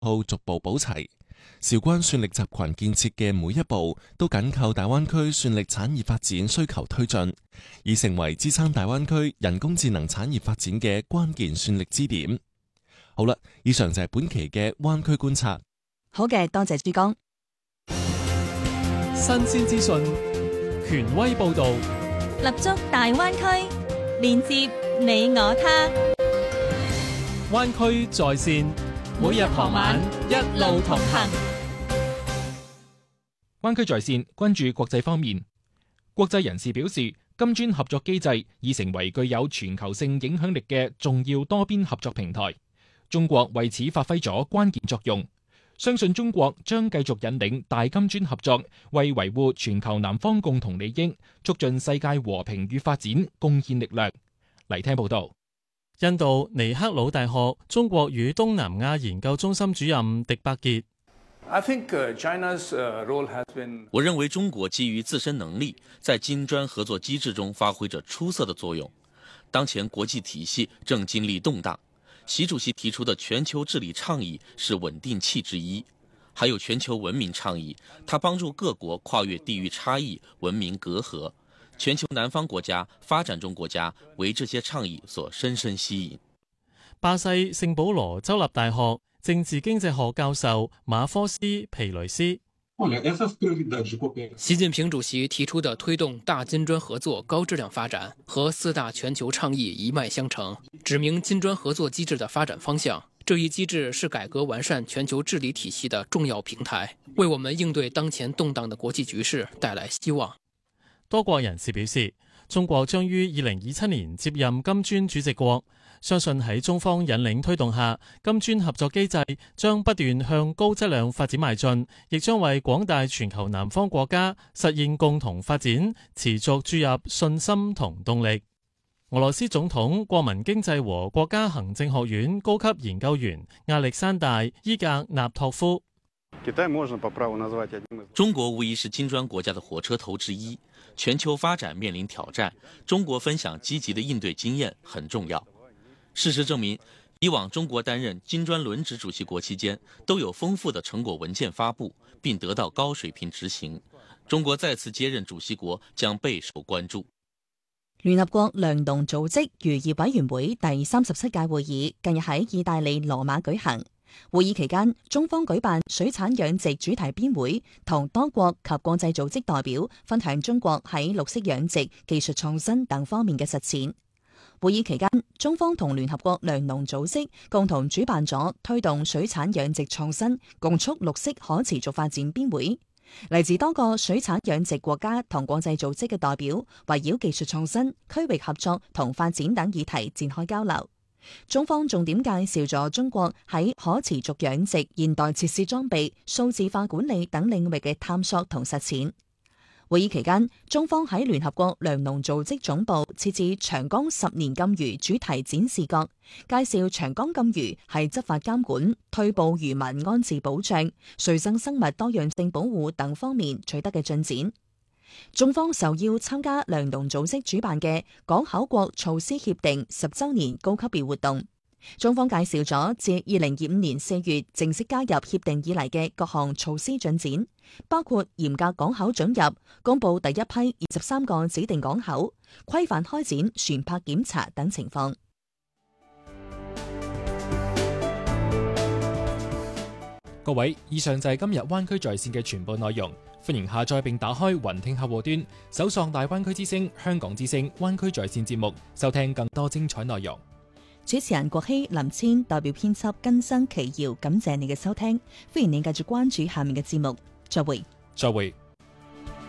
號逐步補齊。韶關算力集群建設嘅每一步都緊靠大灣區算力產業發展需求推進，已成為支撐大灣區人工智能產業發展嘅關鍵算力支點。好啦，以上就係本期嘅灣區觀察。 好嘅，多謝珠江。 新鮮資訊，權威報導， 立足大灣區，連接你我他。 灣區在線，每日傍晚一路同行。灣區在線關注國際方面，國際人士表示，金磚合作機制已成為具有全球性影響力嘅重要多邊合作平台，中國為此發揮咗關鍵作用。相信中國將繼續引領大金磚合作，為維護全球南方共同利益、促進世界和平與發展貢獻力量。嚟聽報道。 印度尼赫魯大學中國與東南亞研究中心主任迪伯傑。 我認為中國基於自身能力，在金磚合作機制中發揮着出色的作用。當前國際體系正經歷動盪，習主席提出的全球治理倡議是穩定器之一，還有全球文明倡議，它幫助各國跨越地域差異、文明隔閡。全球南方國家、發展中國家為這些倡議所深深吸引。 巴西聖保羅州立大學政治經濟學教授馬科斯皮雷斯。 習近平主席提出的推動大金磚合作高質量發展和四大全球倡議一脈相承，指明金磚合作機制的發展方向。這一機制是改革完善全球治理體系的重要平台，為我們應對當前動盪的國際局勢帶來希望。 多國人士表示，中國將於2027年接任金磚主席國，相信喺中方引領推動下，金磚合作機制將不斷向高質量發展邁進，亦將為廣大全球南方國家實現共同發展持續注入信心同動力。俄羅斯總統國民經濟和國家行政學院高級研究員亞歷山大·伊格納托夫。 中國無疑是金磚國家的火車頭之一，全球發展面臨挑戰，中國分享積極的應對經驗很重要。事實證明，以往中國擔任金磚輪值主席國期間，都有豐富的成果文件發布，並得到高水平執行。中國再次接任主席國將備受關注。 聯合國糧農組織漁業委員會第37屆會議近日喺意大利羅馬舉行。會議期間，中方舉辦水產養殖主題邊會，同多國及國際組織代表分享中國喺綠色養殖、技術創新等方面嘅實踐。會議期間，中方同聯合國糧農組織共同主辦咗推動水產養殖創新、共促綠色可持續發展邊會。嚟自多個水產養殖國家同國際組織嘅代表，圍繞技術創新、區域合作同發展等議題展開交流。中方重點介紹咗中國喺可持續養殖、現代設施裝備、數字化管理等領域嘅探索同實踐。會議期間，中方喺聯合國糧農組織總部設置長江10年禁漁主題展示角，介紹長江禁漁係執法監管、退捕漁民安置保障、水生生物多樣性保護等方面取得嘅進展。中方受邀參加糧農組織主辦嘅港口國措施協定10週年高級別活動。中方介紹咗自2025年4月正式加入協定以嚟嘅各項措施進展，包括嚴格港口准入、公布第一批23個指定港口、規範開展船舶檢查等情況。 各位，以上就係今日灣區在線嘅全部內容。歡迎下載並打開雲聽客戶端，搜索大灣區之聲、香港之聲、灣區在線節目，收聽更多精彩內容。 主持人郭希、林千代表編輯根生奇瑤，感謝你嘅收聽，歡迎你繼續關注下面嘅節目，再會。 再會。